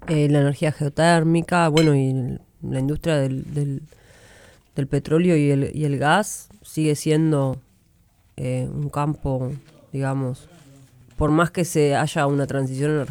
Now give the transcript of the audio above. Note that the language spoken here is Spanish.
La energía geotérmica, bueno, y la industria del petróleo y el gas sigue siendo un campo, digamos, por más que se haya una transición